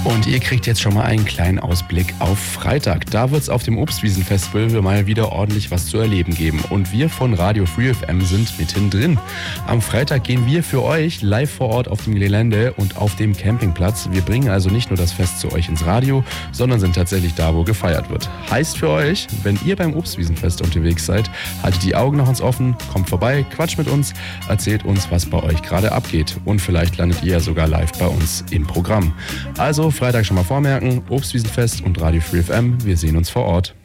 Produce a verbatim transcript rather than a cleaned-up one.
Und ihr kriegt jetzt schon mal einen kleinen Ausblick auf Freitag. Da wird es auf dem Obstwiesen-Festival mal wieder ordentlich was zu erleben geben. Und wir von Radio Free F M sind mittendrin. Am Freitag gehen wir für euch live vor Ort auf dem Gelände und auf dem Campingplatz. Wir bringen also nicht nur das Fest zu euch ins Radio, sondern sind tatsächlich da, wo gefeiert wird. Heißt für euch, wenn ihr beim Obstwiesenfest unterwegs seid, haltet die Augen nach uns offen, kommt vorbei, quatscht mit uns, erzählt uns, was bei euch gerade abgeht. Und vielleicht landet ihr ja sogar live bei uns im Programm. Also Freitag schon mal vormerken, Obstwiesenfest und Radio Free F M, wir sehen uns vor Ort.